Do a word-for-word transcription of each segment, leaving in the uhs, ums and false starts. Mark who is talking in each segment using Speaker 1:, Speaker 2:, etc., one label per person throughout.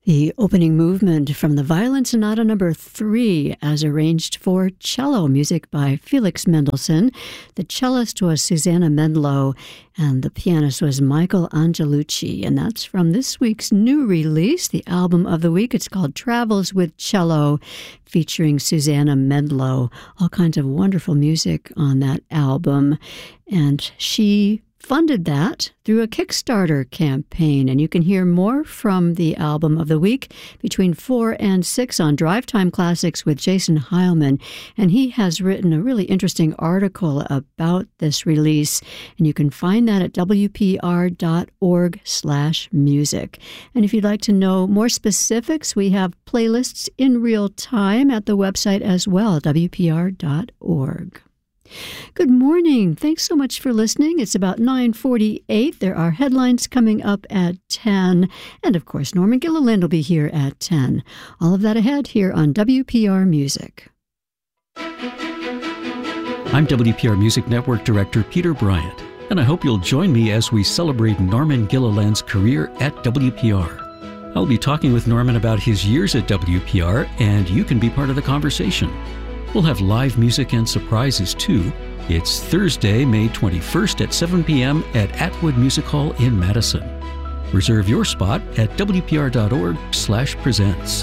Speaker 1: The opening movement from the Violin Sonata number three, as arranged for cello, music by Felix Mendelssohn. The cellist was Susanna Mendlow, and the pianist was Michael Angelucci. And that's from this week's new release, the album of the week. It's called Travels with Cello, featuring Susanna Mendlow. All kinds of wonderful music on that album. And she funded that through a Kickstarter campaign, and you can hear more from the album of the week between four and six on Drive Time Classics with Jason Heilman, and he has written a really interesting article about this release, and you can find that at w p r dot org slash music. And if you'd like to know more specifics, we have playlists in real time at the website as well, w p r dot org. Good morning. Thanks so much for listening. It's about nine forty-eight. There are headlines coming up at ten. And, of course, Norman Gilliland will be here at ten. All of that ahead here on W P R Music.
Speaker 2: I'm W P R Music Network Director Peter Bryant, and I hope you'll join me as we celebrate Norman Gilliland's career at W P R. I'll be talking with Norman about his years at W P R, and you can be part of the conversation. We'll have live music and surprises, too. It's Thursday, May twenty-first at seven p.m. at Atwood Music Hall in Madison. Reserve your spot at w p r dot org slash presents.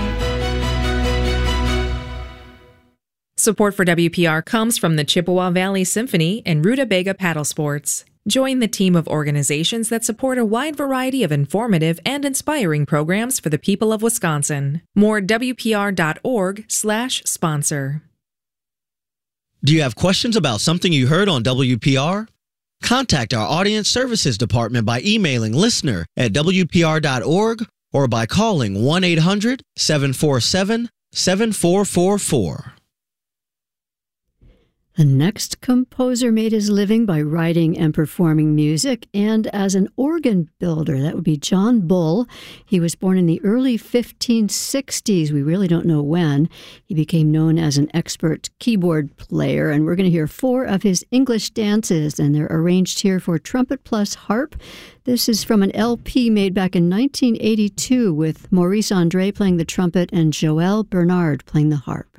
Speaker 3: Support for W P R comes from the Chippewa Valley Symphony and Rutabaga Paddle Sports. Join the team of organizations that support a wide variety of informative and inspiring programs for the people of Wisconsin. More at w p r dot org slash sponsor.
Speaker 4: Do you have questions about something you heard on W P R? Contact our Audience Services Department by emailing listener at w p r dot org or by calling one eight hundred seven four seven seven four four four.
Speaker 1: The next composer made his living by writing and performing music and as an organ builder. That would be John Bull. He was born in the early fifteen sixties. We really don't know when. He became known as an expert keyboard player, and we're going to hear four of his English dances, and they're arranged here for trumpet plus harp. This is from an L P made back in nineteen eighty-two with Maurice Andre playing the trumpet and Joël Bernard playing the harp.